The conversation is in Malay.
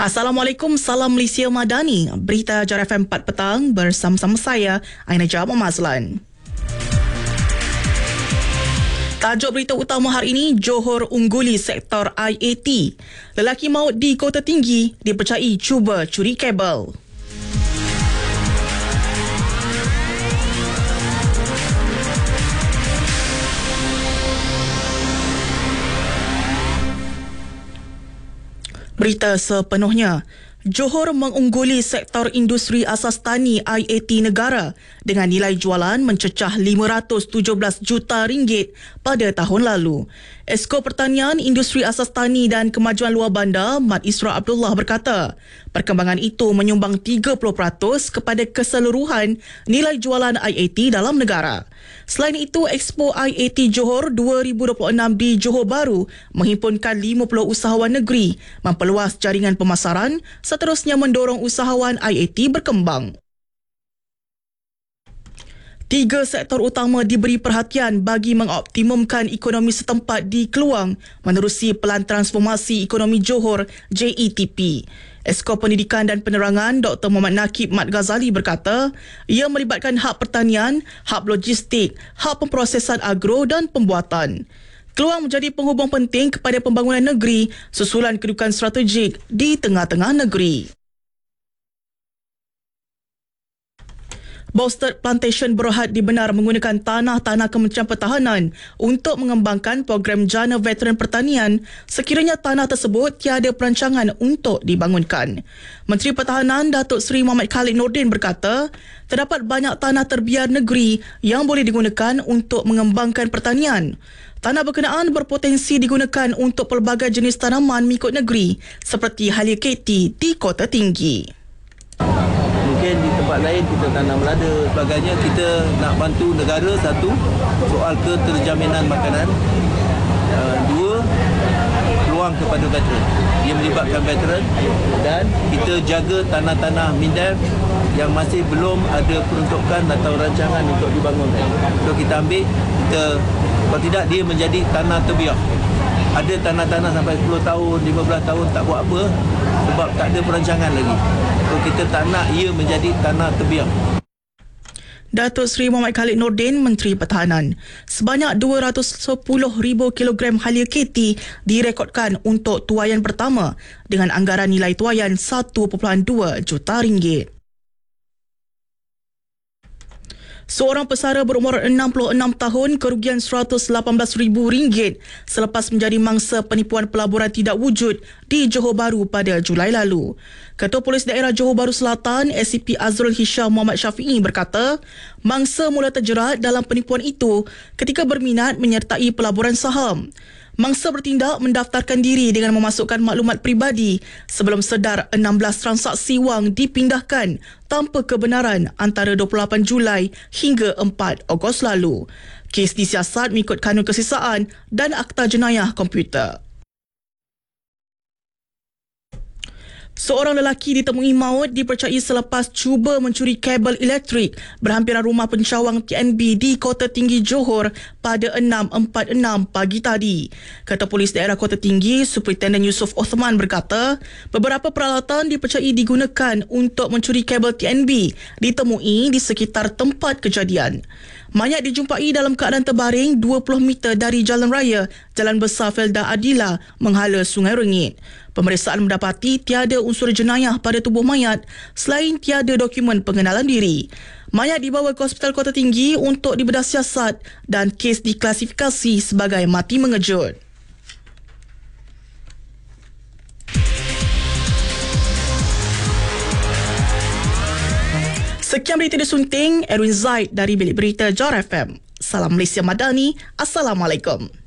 Assalamualaikum, salam Malaysia Madani. Berita Jar FM 4 petang bersama-sama saya, Aina Jawab Mazlan. Tajuk berita utama hari ini, Johor ungguli sektor IAT. Lelaki maut di Kota Tinggi dipercayai cuba curi kabel. Berita sepenuhnya, Johor mengungguli sektor industri asas tani IAT negara dengan nilai jualan mencecah RM517 juta pada tahun lalu. Esko Pertanian, Industri Asas Tani dan Kemajuan Luar Bandar, Mat Isra Abdullah berkata, perkembangan itu menyumbang 30% kepada keseluruhan nilai jualan IAT dalam negara. Selain itu, Expo IAT Johor 2026 di Johor Bahru menghimpunkan 50 usahawan negeri, memperluas jaringan pemasaran, seterusnya mendorong usahawan IAT berkembang. 3 sektor utama diberi perhatian bagi mengoptimumkan ekonomi setempat di Keluang menerusi Pelan Transformasi Ekonomi Johor JETP. Esko Pendidikan dan Penerangan Dr. Muhammad Nakib Mat Ghazali berkata, ia melibatkan hub pertanian, hub logistik, hub pemprosesan agro dan pembuatan. Keluang menjadi penghubung penting kepada pembangunan negeri susulan kedudukan strategik di tengah-tengah negeri. Bostard Plantation Berhad dibenar menggunakan tanah-tanah Kementerian Pertahanan untuk mengembangkan program jana veteran pertanian sekiranya tanah tersebut tiada perancangan untuk dibangunkan. Menteri Pertahanan Datuk Seri Muhammad Khalid Nordin berkata, terdapat banyak tanah terbiar negeri yang boleh digunakan untuk mengembangkan pertanian. Tanah berkenaan berpotensi digunakan untuk pelbagai jenis tanaman mengikut negeri seperti halia KT di Kota Tinggi. Mungkin di tempat lain kita tanam lada, sebagainya. Kita nak bantu negara, satu, soal keterjaminan makanan. Dua, peluang kepada veteran. Dia melibatkan veteran dan kita jaga tanah-tanah MINDEF yang masih belum ada peruntukan atau rancangan untuk dibangunkan. So kita ambil, kalau tidak dia menjadi tanah terbiar. Ada tanah-tanah sampai 10 tahun, 15 tahun tak buat apa sebab tak ada perancangan lagi. So kita tak nak ia menjadi tanah terbiar. Datuk Seri Muhammad Khalid Nordin, Menteri Pertahanan. Sebanyak 210,000 kilogram halia KT direkodkan untuk tuaian pertama dengan anggaran nilai tuaian RM1.2 juta. Seorang pesara berumur 66 tahun kerugian RM118,000 selepas menjadi mangsa penipuan pelaburan tidak wujud di Johor Bahru pada Julai lalu. Ketua Polis Daerah Johor Bahru Selatan, SCP Azrul Hisham Muhammad Syafi'i berkata, mangsa mula terjerat dalam penipuan itu ketika berminat menyertai pelaburan saham. Mangsa bertindak mendaftarkan diri dengan memasukkan maklumat peribadi sebelum sedar 16 transaksi wang dipindahkan tanpa kebenaran antara 28 Julai hingga 4 Ogos lalu. Kes disiasat mengikut kanun kesisaan dan Akta Jenayah Komputer. Seorang lelaki ditemui maut dipercayai selepas cuba mencuri kabel elektrik berhampiran rumah pencawang TNB di Kota Tinggi Johor pada 6.46 pagi tadi. Ketua Polis Daerah Kota Tinggi, Superintendent Yusof Osman berkata, beberapa peralatan dipercayai digunakan untuk mencuri kabel TNB ditemui di sekitar tempat kejadian. Mayat dijumpai dalam keadaan terbaring 20 meter dari jalan raya Jalan Besar Felda Adila menghala Sungai Rengit. Pemeriksaan mendapati tiada unsur jenayah pada tubuh mayat selain tiada dokumen pengenalan diri. Mayat dibawa ke Hospital Kota Tinggi untuk dibedah siasat dan kes diklasifikasi sebagai mati mengejut. Sekian berita disunting, Erwin Zaid dari Bilik Berita Jar FM. Salam Malaysia Madani. Assalamualaikum.